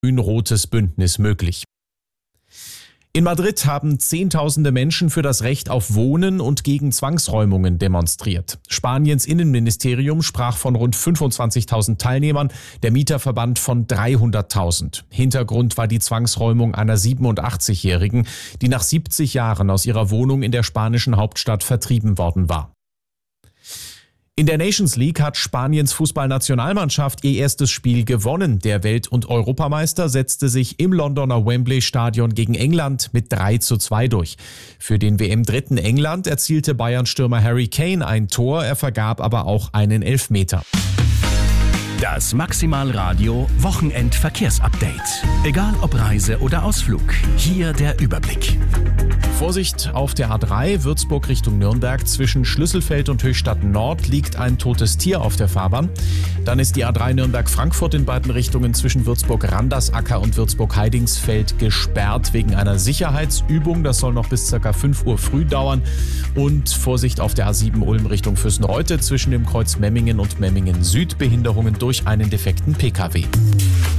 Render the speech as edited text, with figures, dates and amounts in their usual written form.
grün-rotes Bündnis möglich. In Madrid haben Zehntausende Menschen für das Recht auf Wohnen und gegen Zwangsräumungen demonstriert. Spaniens Innenministerium sprach von rund 25.000 Teilnehmern, der Mieterverband von 300.000. Hintergrund war die Zwangsräumung einer 87-Jährigen, die nach 70 Jahren aus ihrer Wohnung in der spanischen Hauptstadt vertrieben worden war. In der Nations League hat Spaniens Fußballnationalmannschaft ihr erstes Spiel gewonnen. Der Welt- und Europameister setzte sich im Londoner Wembley-Stadion gegen England mit 3:2 durch. Für den WM-Dritten England erzielte Bayern-Stürmer Harry Kane ein Tor, er vergab aber auch einen Elfmeter. Das Maximalradio Wochenend-Verkehrsupdate. Egal ob Reise oder Ausflug, hier der Überblick. Vorsicht auf der A3 Würzburg Richtung Nürnberg. Zwischen Schlüsselfeld und Höchstadt Nord liegt ein totes Tier auf der Fahrbahn. Dann ist die A3 Nürnberg-Frankfurt in beiden Richtungen zwischen Würzburg-Randersacker und Würzburg-Heidingsfeld gesperrt wegen einer Sicherheitsübung. Das soll noch bis ca. 5 Uhr früh dauern. Und Vorsicht auf der A7 Ulm Richtung Füssen-Reute zwischen dem Kreuz Memmingen und Memmingen Süd. Behinderungen durch einen defekten Pkw.